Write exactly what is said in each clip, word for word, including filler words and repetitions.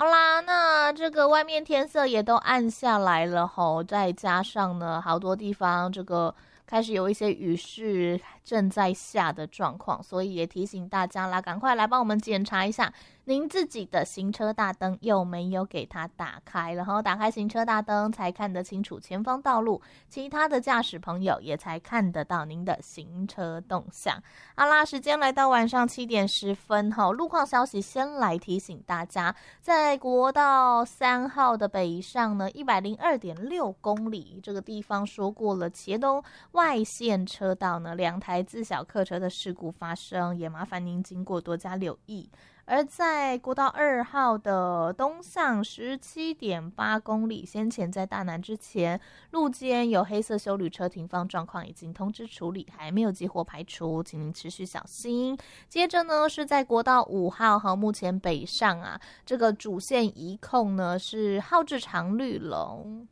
好啦，那这个外面天色也都暗下来了吼，再加上呢，好多地方这个开始有一些雨势正在下的状况，所以也提醒大家啦，赶快来帮我们检查一下您自己的行车大灯有没有给它打开，然后打开行车大灯才看得清楚前方道路，其他的驾驶朋友也才看得到您的行车动向。好啦，时间来到晚上七点十分哈，路况消息先来提醒大家，在国道三号的北上呢，一百零二点六公里这个地方说过了，茄东外线车道呢，两台自小客车的事故发生，也麻烦您经过多加留意。而在国道二号的东向十七点八公里，先前在大南之前，路肩有黑色休旅车停放状况已经通知处理，还没有激活排除，请您持续小心。接着呢，是在国道五号和目前北上啊，这个主线移控呢是号志长绿龙。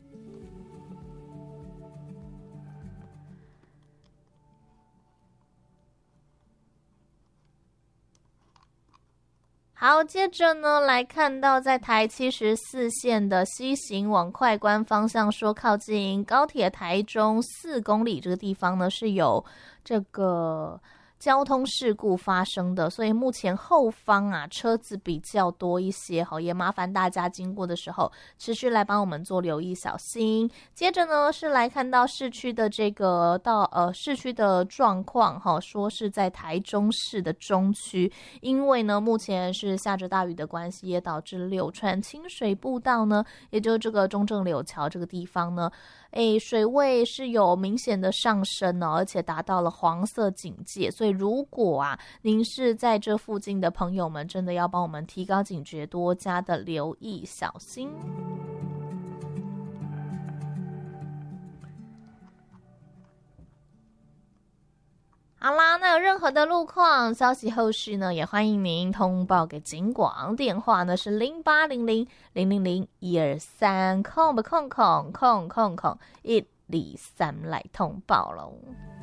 好，接着呢，来看到在台七十四线的西行往快关方向，说靠近高铁台中四公里这个地方呢，是有这个交通事故发生的，所以目前后方啊车子比较多一些，好，也麻烦大家经过的时候持续来帮我们做留意，小心。接着呢是来看到市区的这个到呃市区的状况哈，说是在台中市的中区，因为呢目前是下着大雨的关系，也导致柳川清水步道呢，也就是这个中正柳桥这个地方呢，诶，水位是有明显的上升哦，而且达到了黄色警戒，所以如果啊您是在这附近的朋友们，真的要帮我们提高警觉，多加的留意小心。好啦，那有任何的路况消息后续呢，也欢迎您通报给警广，电话呢是零八零零零零零一二三空不空空空空空一二三来通报喽。